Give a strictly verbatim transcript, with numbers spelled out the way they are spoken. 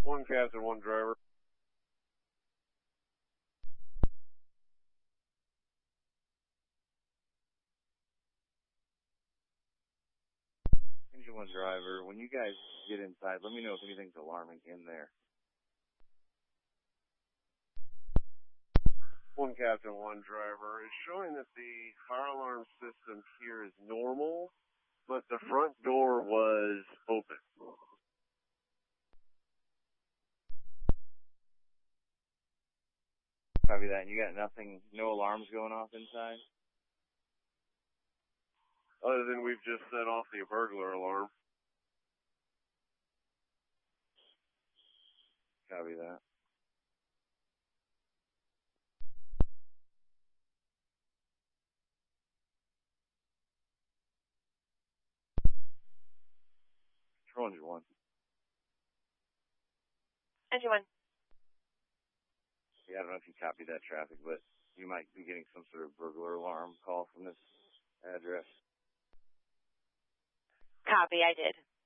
One captain, one driver. Engine one driver, when you guys get inside, let me know if anything's alarming in there. One captain, one driver. It's showing that the fire alarm system here is normal, but the front door was open. Copy that. And you got nothing, no alarms going off inside? Other than we've just set off the burglar alarm. Copy that. Control engine one. Engine one. Yeah, I don't know if you copied that traffic, but you might be getting some sort of burglar alarm call from this address. Copy, I did.